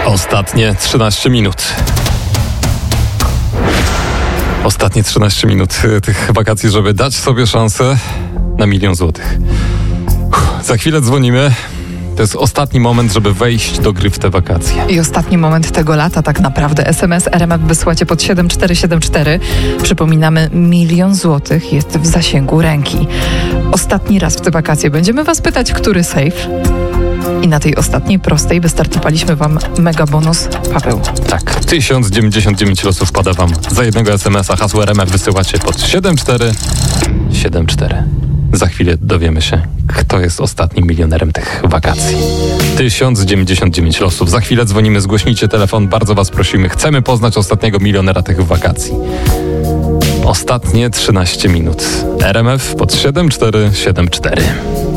Ostatnie 13 minut. Ostatnie 13 minut tych wakacji, żeby dać sobie szansę na 1 000 000 złotych. Za chwilę dzwonimy. To jest ostatni moment, żeby wejść do gry w te wakacje. I ostatni moment tego lata tak naprawdę. SMS RMF wysyłacie pod 7474. Przypominamy, 1 000 000 złotych jest w zasięgu ręki. Ostatni raz w te wakacje będziemy was pytać, który sejf. I na tej ostatniej prostej wystartowaliśmy wam mega bonus Paweł. Tak, 1099 losów pada wam za jednego SMS-a. Hasło RMF wysyłacie pod 7474. Za chwilę dowiemy się, kto jest ostatnim milionerem tych wakacji. 1099 losów. Za chwilę dzwonimy, zgłośnijcie telefon. Bardzo was prosimy. Chcemy poznać ostatniego milionera tych wakacji. Ostatnie 13 minut. RMF pod 7474.